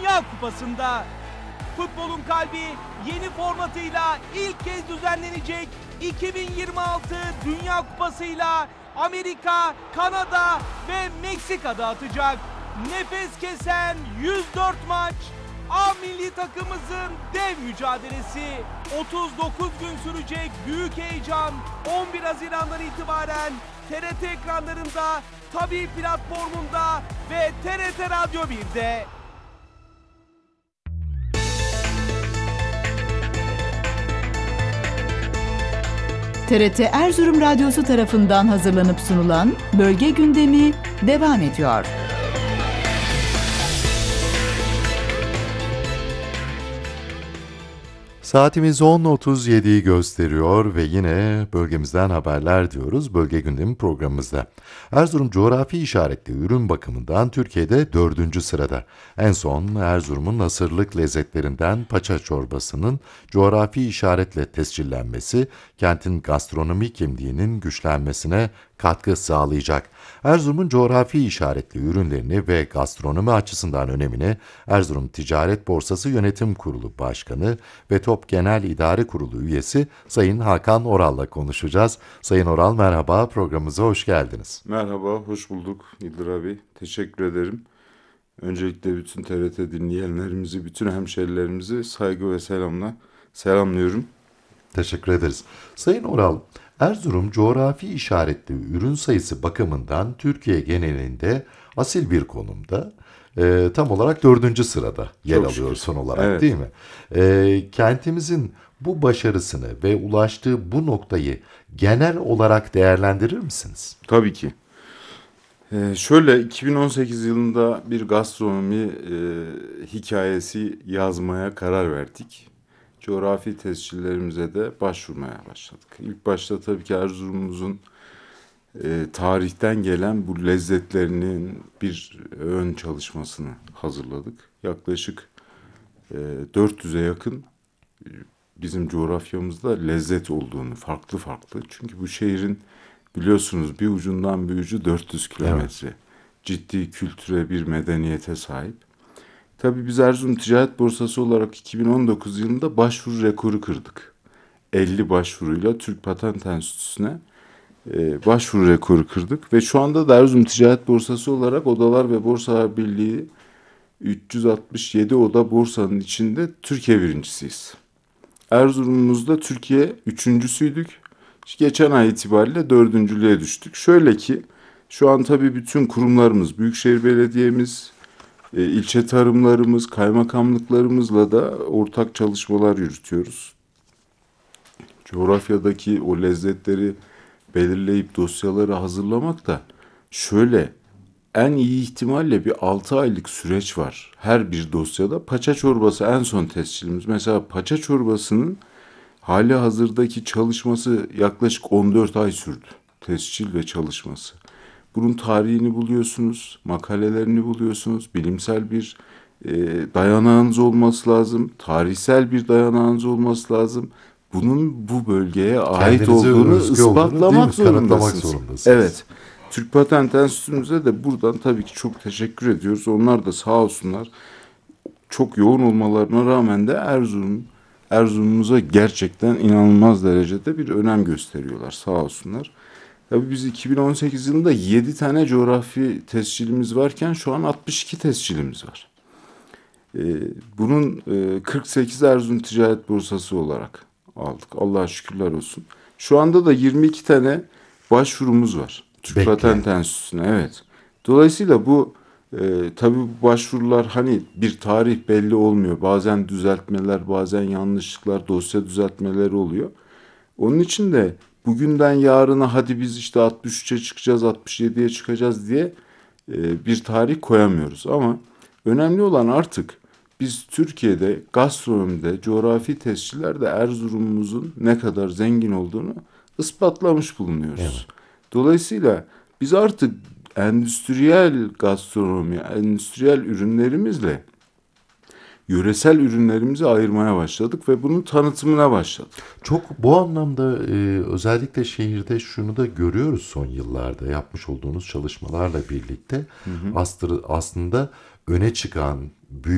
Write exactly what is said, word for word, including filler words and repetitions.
Dünya Kupası'nda. Futbolun kalbi yeni formatıyla ilk kez düzenlenecek iki bin yirmi altı Dünya Kupası'yla Amerika, Kanada ve Meksika'da atacak. Nefes kesen yüz dört maç, A milli takımımızın dev mücadelesi. otuz dokuz gün sürecek büyük heyecan on bir Haziran'dan itibaren T R T ekranlarında, Tabii platformunda ve T R T Radyo bir'de. T R T Erzurum Radyosu tarafından hazırlanıp sunulan Bölge Gündemi devam ediyor. Saatimiz on otuz yediyi gösteriyor ve yine bölgemizden haberler diyoruz Bölge Gündemi programımızda. Erzurum coğrafi işaretli ürün bakımından Türkiye'de dördüncü sırada. En son Erzurum'un asırlık lezzetlerinden paça çorbasının coğrafi işaretle tescillenmesi, kentin gastronomi kimliğinin güçlenmesine katkı sağlayacak. Erzurum'un coğrafi işaretli ürünlerini ve gastronomi açısından önemini Erzurum Ticaret Borsası Yönetim Kurulu Başkanı ve Top Genel İdare Kurulu üyesi Sayın Hakan Oral'la konuşacağız. Sayın Oral merhaba, programımıza hoş geldiniz. Merhaba, hoş bulduk İldir abi. Teşekkür ederim. Öncelikle bütün T R T dinleyenlerimizi, bütün hemşerilerimizi saygı ve selamla selamlıyorum. Teşekkür ederiz. Sayın Oral, Erzurum coğrafi işaretli ürün sayısı bakımından Türkiye genelinde asil bir konumda. E, tam olarak dördüncü sırada yer Çok alıyor şükür. son olarak, Evet. değil mi? E, kentimizin bu başarısını ve ulaştığı bu noktayı genel olarak değerlendirir misiniz? Tabii ki. Ee, şöyle iki bin on sekiz yılında bir gastronomi e, hikayesi yazmaya karar verdik. Coğrafi tescillerimize de başvurmaya başladık. İlk başta tabii ki Erzurum'umuzun e, tarihten gelen bu lezzetlerinin bir ön çalışmasını hazırladık. Yaklaşık e, dört yüze yakın e, bizim coğrafyamızda lezzet olduğunu, farklı farklı. Çünkü bu şehrin biliyorsunuz bir ucundan bir ucu dört yüz kilometre. Ciddi kültüre, bir medeniyete sahip. Tabii biz Erzurum Ticaret Borsası olarak iki bin on dokuz yılında başvuru rekoru kırdık. elli başvuruyla Türk Patent Enstitüsü'ne e, başvuru rekoru kırdık. Ve şu anda da Erzurum Ticaret Borsası olarak Odalar ve Borsalar Birliği üç yüz altmış yedi oda borsanın içinde Türkiye birincisiyiz. Erzurum'umuzda Türkiye üçüncüsüydük. Geçen ay itibariyle dördüncülüğe düştük. Şöyle ki şu an tabii bütün kurumlarımız, Büyükşehir Belediye'miz, e, ilçe tarımlarımız, kaymakamlıklarımızla da ortak çalışmalar yürütüyoruz. Coğrafyadaki o lezzetleri belirleyip dosyaları hazırlamak da şöyle en iyi ihtimalle bir altı aylık süreç var. Her bir dosyada paça çorbası en son tescilimiz. Mesela paça çorbasının hali hazırdaki çalışması yaklaşık on dört ay sürdü. Tescil ve çalışması. Bunun tarihini buluyorsunuz, makalelerini buluyorsunuz, bilimsel bir e, dayanağınız olması lazım, tarihsel bir dayanağınız olması lazım. Bunun bu bölgeye ait Kendinize olduğunu özgü olduğunu, değil mi? ispatlamak Kanıtlamak zorundasınız. zorundasınız. Evet. Türk Patent Enstitümüze de buradan tabii ki çok teşekkür ediyoruz. Onlar da sağ olsunlar. Çok yoğun olmalarına rağmen de Erzurum Erzurum'umuza gerçekten inanılmaz derecede bir önem gösteriyorlar. Sağ olsunlar. Tabii biz iki bin on sekiz yılında yedi tane coğrafi tescilimiz varken şu an altmış iki tescilimiz var. Ee, bunun e, kırk sekiz Erzurum Ticaret Borsası olarak aldık. Allah'a şükürler olsun. Şu anda da yirmi iki tane başvurumuz var. Türk Bekle. Patent Enstitüsü'ne, evet. Dolayısıyla bu e, tabii bu başvurular hani bir tarih belli olmuyor. Bazen düzeltmeler, bazen yanlışlıklar, dosya düzeltmeleri oluyor. Onun için de bugünden yarına hadi biz işte altmış üçe çıkacağız, altmış yediye çıkacağız diye e, bir tarih koyamıyoruz. Ama önemli olan artık biz Türkiye'de gastronomide, coğrafi tescillerde Erzurum'umuzun ne kadar zengin olduğunu ispatlamış bulunuyoruz. Evet. Dolayısıyla biz artık endüstriyel gastronomi, endüstriyel ürünlerimizle yöresel ürünlerimizi ayırmaya başladık ve bunun tanıtımına başladık. Çok bu anlamda e, özellikle şehirde şunu da görüyoruz son yıllarda yapmış olduğunuz çalışmalarla birlikte. Hı hı. Aslında, aslında öne çıkan büyük